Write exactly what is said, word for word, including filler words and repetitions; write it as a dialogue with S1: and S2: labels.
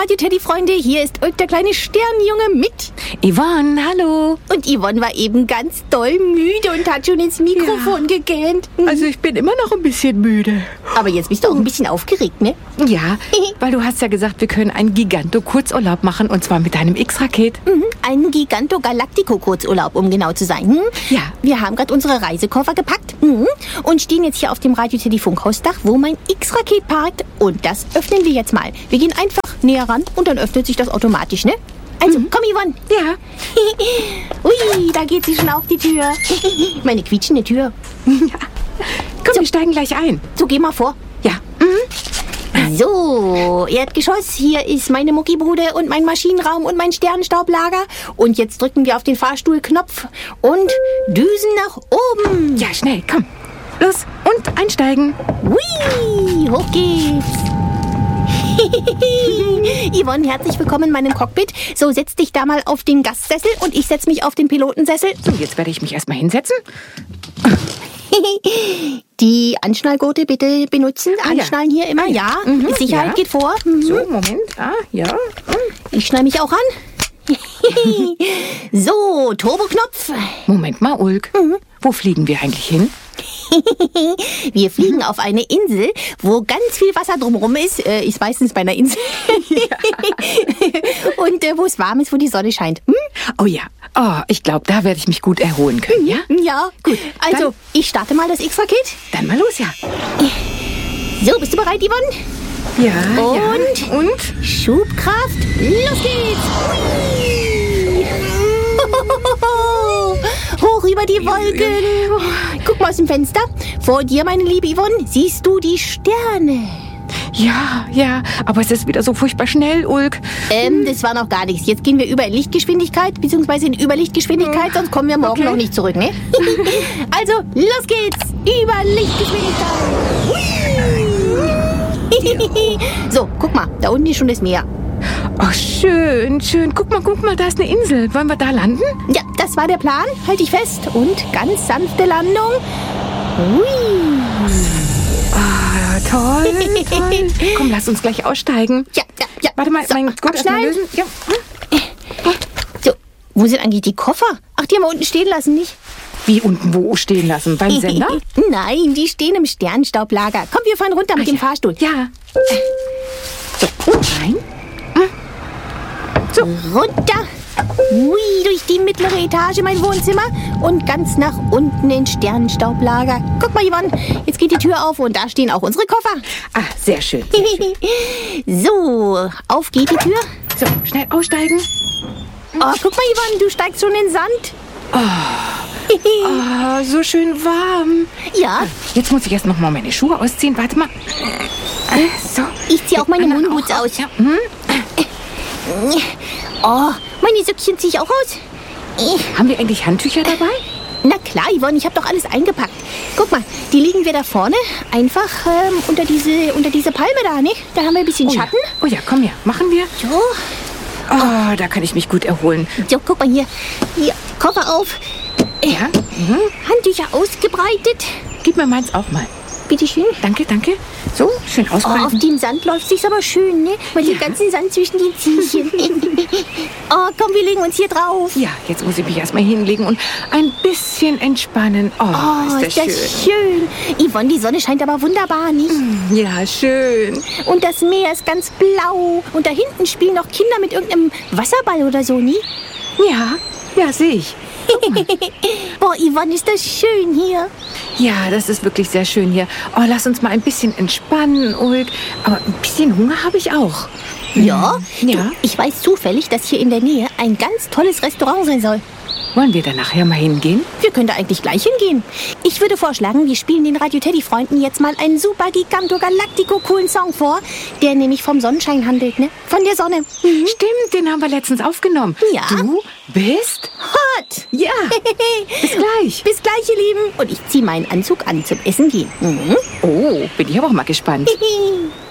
S1: Radio Teddy Freunde, hier ist Ulk, der kleine Sternenjunge mit
S2: Yvonne, hallo.
S1: Und Yvonne war eben ganz doll müde und hat schon ins Mikrofon ja. gegähnt.
S2: Also ich bin immer noch ein bisschen müde.
S1: Aber jetzt bist du auch ein bisschen aufgeregt, ne?
S2: Ja, weil du hast ja gesagt, wir können einen Giganto-Kurzurlaub machen und zwar mit deinem X-Raket.
S1: Mhm, einen Giganto-Galactico-Kurzurlaub, um genau zu sein. Hm?
S2: Ja.
S1: Wir haben gerade unsere Reisekoffer gepackt mhm. und stehen jetzt hier auf dem Radio Teddy Funkhausdach, wo mein X-Raket parkt. Und das öffnen wir jetzt mal. Wir gehen einfach näher ran und dann öffnet sich das automatisch, ne? Also, mhm. komm, Yvonne.
S2: Ja.
S1: Ui, da geht sie schon auf die Tür. Meine quietschende Tür.
S2: Ja. Komm, so. Wir steigen gleich ein.
S1: So, geh mal vor.
S2: Ja.
S1: Mhm. So, Erdgeschoss. Hier ist meine Muckibude und mein Maschinenraum und mein Sternenstaublager. Und jetzt drücken wir auf den Fahrstuhlknopf und düsen nach oben.
S2: Ja, schnell, komm. Los, und einsteigen.
S1: Ui, hoch geht's. Yvonne, herzlich willkommen in meinem Cockpit. So, setz dich da mal auf den Gastsessel und ich setz mich auf den Pilotensessel.
S2: So, jetzt werde ich mich erstmal hinsetzen.
S1: Die Anschnallgurte bitte benutzen.
S2: Ah,
S1: Anschnallen
S2: ja.
S1: hier immer, ja.
S2: ja. Mhm,
S1: Sicherheit
S2: ja.
S1: geht vor. Mhm.
S2: So, Moment. Ah, ja.
S1: Ich schnall mich auch an. So, Turboknopf.
S2: Moment mal, Ulk. Mhm. Wo fliegen wir eigentlich hin?
S1: Wir fliegen mhm. auf eine Insel, wo ganz viel Wasser drumherum ist. Äh, ist meistens bei einer Insel. Ja. Und äh, wo es warm ist, wo die Sonne scheint. Hm?
S2: Oh ja. Oh, ich glaube, da werde ich mich gut erholen können, ja?
S1: Ja. Gut. Also, dann, ich starte mal das X-Raket.
S2: Dann mal los, ja.
S1: So, bist du bereit, Yvonne?
S2: Ja.
S1: Und?
S2: Ja. Und?
S1: Schubkraft. Los geht's. Hoch über die Wolken. Guck mal aus dem Fenster. Vor dir, meine liebe Yvonne, siehst du die Sterne.
S2: Ja, ja, aber es ist wieder so furchtbar schnell, Ulk.
S1: Ähm, das war noch gar nichts. Jetzt gehen wir über Lichtgeschwindigkeit, beziehungsweise in Überlichtgeschwindigkeit, sonst kommen wir morgen okay. noch nicht zurück, ne? Also, los geht's. Über Lichtgeschwindigkeit. So, guck mal, da unten ist schon das Meer.
S2: Oh, schön, schön. Guck mal, guck mal, da ist eine Insel. Wollen wir da landen?
S1: Ja, das war der Plan. Halt dich fest. Und ganz sanfte Landung. Ui.
S2: Ah, toll, toll. Komm, lass uns gleich aussteigen.
S1: Ja, ja, ja.
S2: Warte mal,
S1: so,
S2: mein Gurt erstmal lösen. Ja.
S1: So, wo sind eigentlich die Koffer? Ach, die haben wir unten stehen lassen, nicht?
S2: Wie unten wo stehen lassen? Beim Sender?
S1: Nein, die stehen im Sternenstaublager. Komm, wir fahren runter mit
S2: Ach,
S1: dem
S2: ja.
S1: Fahrstuhl.
S2: Ja. So, und rein.
S1: So, runter. Ui, durch die mittlere Etage, mein Wohnzimmer. Und ganz nach unten ins Sternenstaublager. Guck mal, Yvonne, jetzt geht die Tür auf und da stehen auch unsere Koffer.
S2: Ah, sehr schön. Sehr schön.
S1: So, auf geht die Tür.
S2: So, schnell aussteigen.
S1: Oh, guck mal, Yvonne, du steigst schon in den Sand.
S2: Oh, oh so schön warm.
S1: Ja.
S2: Jetzt muss ich erst noch mal meine Schuhe ausziehen. Warte mal. So.
S1: Ich ziehe auch meine Moonboots
S2: auch,
S1: aus.
S2: Ja. Hm?
S1: Oh, meine Söckchen ziehe ich auch aus.
S2: Haben wir eigentlich Handtücher dabei?
S1: Na klar, Yvonne, ich habe doch alles eingepackt. Guck mal, die liegen wir da vorne einfach ähm, unter diese unter diese Palme da, ne? Da haben wir ein bisschen
S2: oh,
S1: Schatten.
S2: Ja. Oh ja, komm her, machen wir.
S1: So.
S2: Oh, da kann ich mich gut erholen.
S1: So, guck mal hier. Hier, Koffer auf.
S2: Ja. Mhm.
S1: Handtücher ausgebreitet.
S2: Gib mir meins auch mal.
S1: Bitteschön.
S2: Danke, danke. So, schön ausbreiten.
S1: Oh, auf dem Sand läuft sich's aber schön, ne? Weil ja. den ganzen Sand zwischen den Ziehchen. Oh, komm, wir legen uns hier drauf.
S2: Ja, jetzt muss ich mich erstmal hinlegen und ein bisschen entspannen. Oh,
S1: oh
S2: ist das,
S1: ist das
S2: schön.
S1: schön. Yvonne, die Sonne scheint aber wunderbar, nicht?
S2: Ja, schön.
S1: Und das Meer ist ganz blau. Und da hinten spielen noch Kinder mit irgendeinem Wasserball oder so, nie?
S2: Ja, ja, sehe ich.
S1: Boah, Yvonne, ist das schön hier.
S2: Ja, das ist wirklich sehr schön hier. Oh, lass uns mal ein bisschen entspannen, Ulk. Aber ein bisschen Hunger habe ich auch.
S1: Ja?
S2: Ja.
S1: Du, ich weiß zufällig, dass hier in der Nähe ein ganz tolles Restaurant sein soll.
S2: Wollen wir da nachher mal hingehen?
S1: Wir können da eigentlich gleich hingehen. Ich würde vorschlagen, wir spielen den Radio Teddy Freunden jetzt mal einen super Giganto Galactico coolen Song vor, der nämlich vom Sonnenschein handelt, ne? Von der Sonne.
S2: Mhm. Stimmt, den haben wir letztens aufgenommen.
S1: Ja.
S2: Du bist
S1: hot.
S2: Ja. Bis gleich.
S1: Bis gleich, ihr Lieben. Und ich ziehe meinen Anzug an zum Essen gehen. Mhm.
S2: Oh, bin ich aber auch mal gespannt.